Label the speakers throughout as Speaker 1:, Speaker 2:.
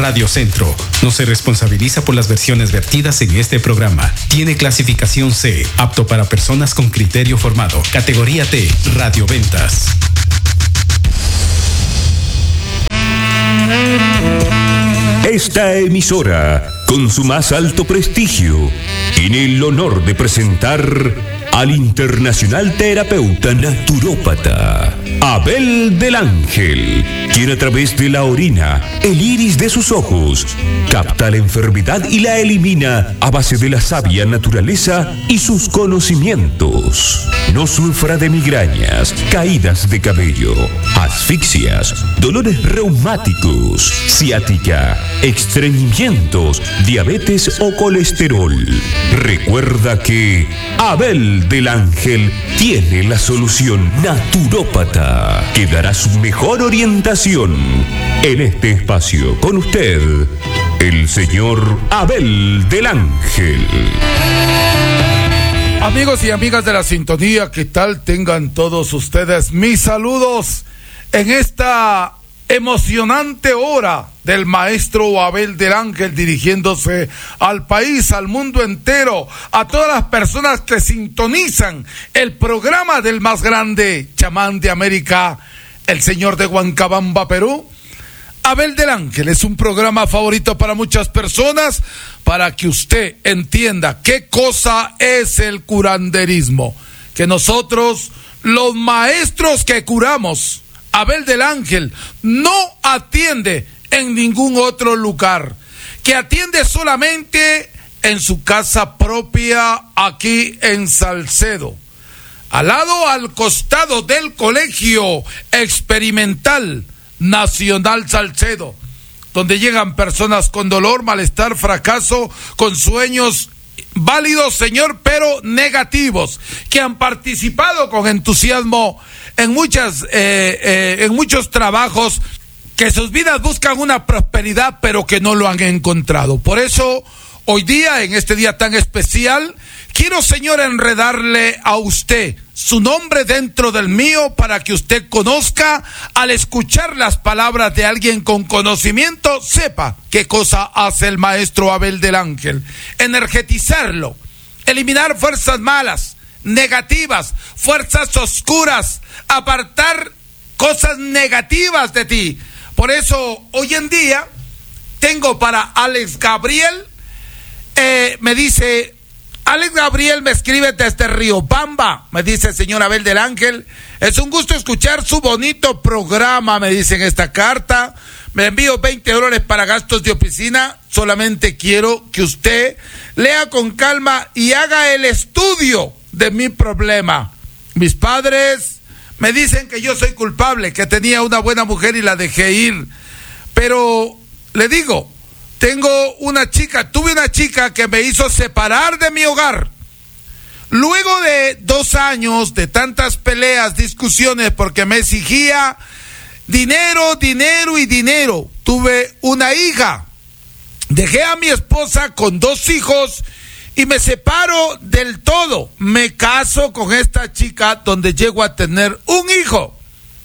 Speaker 1: Radio Centro no se responsabiliza por las versiones vertidas en este programa. Tiene clasificación C, apto para personas con criterio formado. Categoría T, radioventas.
Speaker 2: Esta emisora, con su más alto prestigio, tiene el honor de presentar al internacional terapeuta naturópata Abel del Ángel, quien a través de la orina, el iris de sus ojos, capta la enfermedad y la elimina a base de la sabia naturaleza y sus conocimientos. No sufra de migrañas, caídas de cabello, asfixias, dolores reumáticos, ciática, estreñimientos, diabetes o colesterol. Recuerda que Abel del Ángel tiene la solución naturópata que dará su mejor orientación en este espacio. Con usted, el señor Abel del Ángel.
Speaker 3: Amigos y amigas de la sintonía, ¿qué tal? Tengan todos ustedes mis saludos en esta emocionante hora del maestro Abel del Ángel, dirigiéndose al país, al mundo entero, a todas las personas que sintonizan el programa del más grande chamán de América, el señor de Huancabamba, Perú. Abel del Ángel es un programa favorito para muchas personas, para que usted entienda qué cosa es el curanderismo, que nosotros, los maestros que curamos, Abel del Ángel no atiende en ningún otro lugar, que atiende solamente en su casa propia aquí en Salcedo, al costado del Colegio Experimental Nacional Salcedo, donde llegan personas con dolor, malestar, fracaso, con sueños válidos, señor, pero negativos, que han participado con entusiasmo en muchos trabajos, que sus vidas buscan una prosperidad, pero que no lo han encontrado. Por eso, hoy día, en este día tan especial, quiero, señor, enredarle a usted su nombre dentro del mío, para que usted conozca, al escuchar las palabras de alguien con conocimiento, sepa qué cosa hace el maestro Abel del Ángel. Energetizarlo, eliminar fuerzas malas, negativas, fuerzas oscuras, apartar cosas negativas de ti. Por eso, hoy en día, tengo para Alex Gabriel, me dice... Alex Gabriel me escribe desde Riobamba, me dice el señor Abel del Ángel, es un gusto escuchar su bonito programa, me dice en esta carta, me envío $20 para gastos de oficina, solamente quiero que usted lea con calma y haga el estudio de mi problema. Mis padres me dicen que yo soy culpable, que tenía una buena mujer y la dejé ir, pero le digo, tuve una chica que me hizo separar de mi hogar. Luego de 2 años de tantas peleas, discusiones, porque me exigía dinero, tuve una hija. Dejé a mi esposa con 2 hijos y me separo del todo. Me caso con esta chica donde llego a tener un hijo.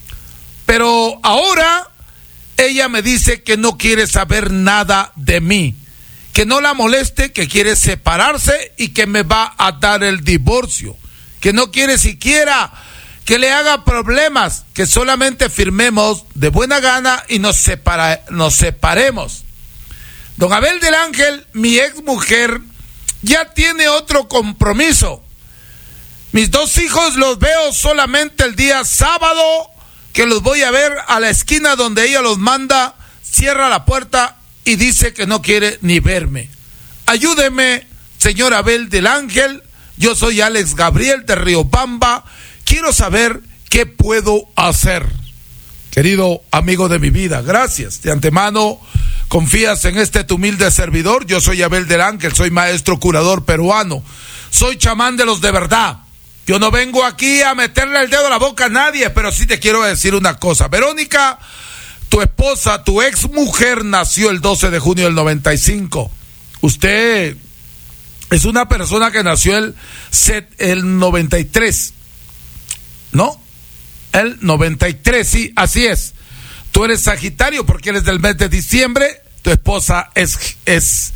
Speaker 3: Pero ahora ella me dice que no quiere saber nada de mí, que no la moleste, que quiere separarse y que me va a dar el divorcio, que no quiere siquiera que le haga problemas, que solamente firmemos de buena gana y nos separemos. Don Abel del Ángel, mi ex mujer, ya tiene otro compromiso. Mis 2 hijos los veo solamente el día sábado, que los voy a ver a la esquina donde ella los manda, cierra la puerta y dice que no quiere ni verme. Ayúdeme, señor Abel del Ángel, yo soy Alex Gabriel de Riobamba, quiero saber qué puedo hacer. Querido amigo de mi vida, gracias. De antemano, confías en este tu humilde servidor. Yo soy Abel del Ángel, soy maestro curador peruano, soy chamán de los de verdad. Yo no vengo aquí a meterle el dedo a la boca a nadie, pero sí te quiero decir una cosa. Verónica, tu esposa, tu ex mujer, nació el 12 de junio del 95. Usted es una persona que nació el 93, ¿no? El 93, sí, así es. Tú eres Sagitario porque eres del mes de diciembre. tu esposa es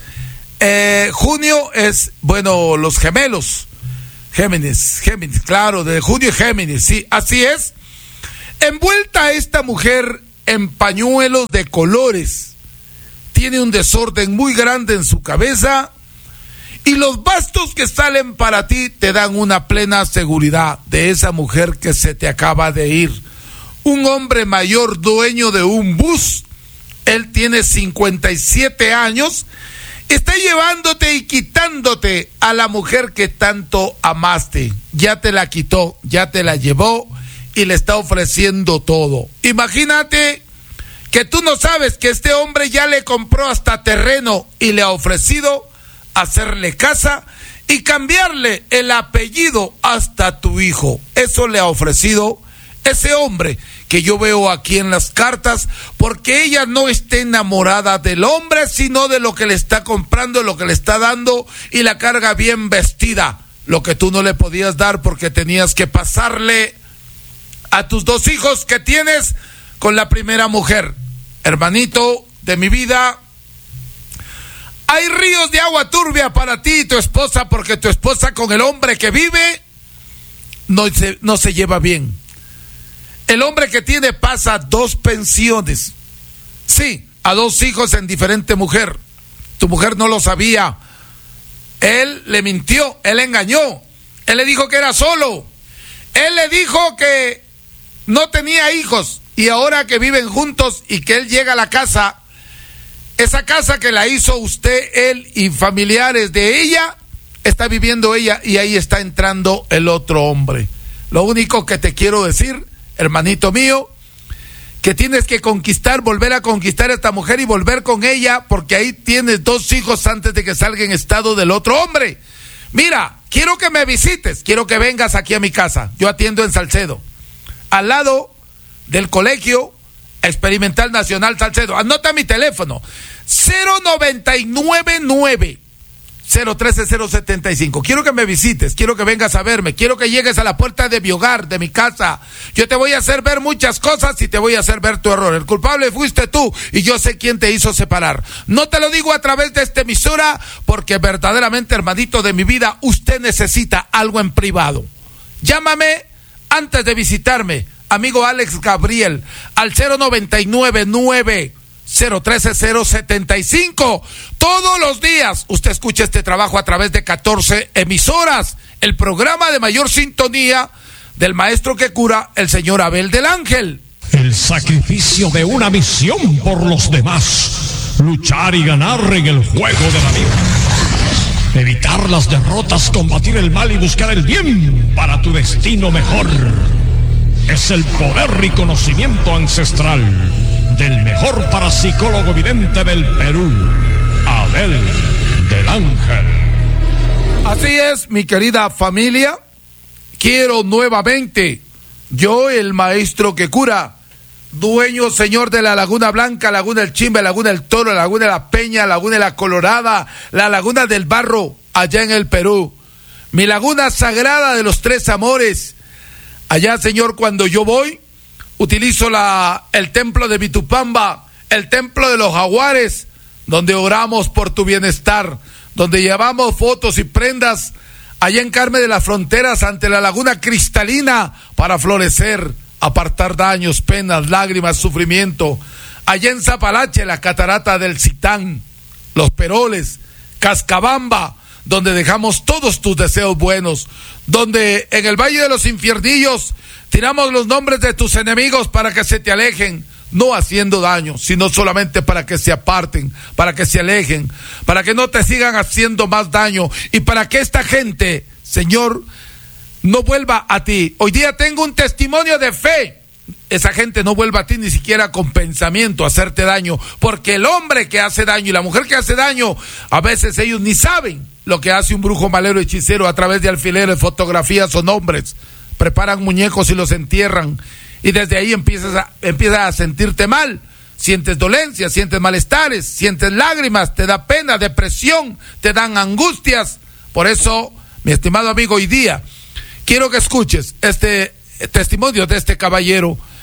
Speaker 3: junio es, bueno, los gemelos. Géminis, claro, de junio y Géminis, sí, así es. Envuelta esta mujer en pañuelos de colores. Tiene un desorden muy grande en su cabeza. Y los bastos que salen para ti te dan una plena seguridad de esa mujer que se te acaba de ir. Un hombre mayor, dueño de un bus. Él tiene 57 años. Está llevándote y quitándote a la mujer que tanto amaste. Ya te la quitó, ya te la llevó y le está ofreciendo todo. Imagínate que tú no sabes que este hombre ya le compró hasta terreno y le ha ofrecido hacerle casa y cambiarle el apellido hasta tu hijo. Eso le ha ofrecido ese hombre que yo veo aquí en las cartas, porque ella no está enamorada del hombre, sino de lo que le está comprando, lo que le está dando, y la carga bien vestida, lo que tú no le podías dar porque tenías que pasarle a tus 2 hijos que tienes con la primera mujer. Hermanito de mi vida, hay ríos de agua turbia para ti y tu esposa, porque tu esposa con el hombre que vive no se lleva bien. El hombre que tiene pasa 2 pensiones. Sí, a 2 hijos en diferente mujer. Tu mujer no lo sabía. Él le mintió, él engañó. Él le dijo que era solo. Él le dijo que no tenía hijos. Y ahora que viven juntos y que él llega a la casa, esa casa que la hizo usted, él y familiares de ella, está viviendo ella y ahí está entrando el otro hombre. Lo único que te quiero decir, hermanito mío, que tienes que volver a conquistar a esta mujer y volver con ella, porque ahí tienes 2 hijos antes de que salga en estado del otro hombre. Mira, quiero que me visites, quiero que vengas aquí a mi casa. Yo atiendo en Salcedo, al lado del Colegio Experimental Nacional Salcedo. Anota mi teléfono, 0999 013-075. Quiero que me visites, quiero que vengas a verme, quiero que llegues a la puerta de mi hogar, de mi casa. Yo te voy a hacer ver muchas cosas y te voy a hacer ver tu error. El culpable fuiste tú y yo sé quién te hizo separar. No te lo digo a través de esta emisora porque verdaderamente, hermanito de mi vida, usted necesita algo en privado. Llámame antes de visitarme, amigo Alex Gabriel, al 0999 013-075. Todos los días usted escucha este trabajo a través de 14 emisoras. El programa de mayor sintonía del maestro que cura, el señor Abel del Ángel.
Speaker 4: El sacrificio de una misión por los demás. Luchar y ganar en el juego de la vida. Evitar las derrotas, combatir el mal y buscar el bien para tu destino mejor. Es el poder y conocimiento ancestral del mejor parapsicólogo vidente del Perú, Abel del Ángel.
Speaker 3: Así es, mi querida familia. Quiero nuevamente, yo, el maestro que cura, dueño, señor de la Laguna Blanca, Laguna del Chimbe, Laguna del Toro, Laguna de la Peña, Laguna de la Colorada, la Laguna del Barro, allá en el Perú. Mi laguna sagrada de los 3 amores. Allá, señor, cuando yo voy, utilizo el templo de Vitupamba, el templo de los jaguares, donde oramos por tu bienestar, donde llevamos fotos y prendas allá en Carmen de las Fronteras ante la laguna cristalina para florecer, apartar daños, penas, lágrimas, sufrimiento. Allá en Zapalache, la catarata del Citán, Los Peroles, Cascabamba, donde dejamos todos tus deseos buenos, donde en el Valle de los Infiernillos tiramos los nombres de tus enemigos para que se te alejen, no haciendo daño, sino solamente para que se aparten, para que se alejen, para que no te sigan haciendo más daño y para que esta gente, Señor, no vuelva a ti. Hoy día tengo un testimonio de fe. Esa gente no vuelva a ti ni siquiera con pensamiento a hacerte daño, porque el hombre que hace daño y la mujer que hace daño, a veces ellos ni saben lo que hace un brujo, malero, hechicero a través de alfileres, fotografías o nombres. Preparan muñecos y los entierran y desde ahí empiezas a sentirte mal, sientes dolencia, sientes malestares, sientes lágrimas, te da pena, depresión, te dan angustias. Por eso, mi estimado amigo, hoy día quiero que escuches este testimonio de este caballero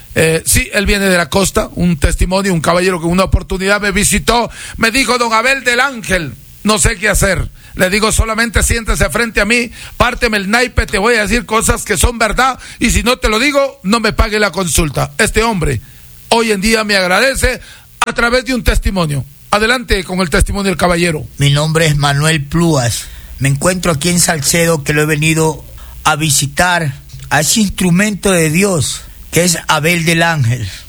Speaker 3: Sí, él viene de la costa, un testimonio, un caballero que en una oportunidad me visitó, me dijo: don Abel del Ángel, no sé qué hacer. Le digo: solamente siéntese frente a mí, párteme el naipe, te voy a decir cosas que son verdad, y si no te lo digo, no me pague la consulta. Este hombre hoy en día me agradece a través de un testimonio. Adelante con el testimonio del caballero.
Speaker 5: Mi nombre es Manuel Plúas. Me encuentro aquí en Salcedo, que lo he venido a visitar a ese instrumento de Dios que es Abel del Ángel.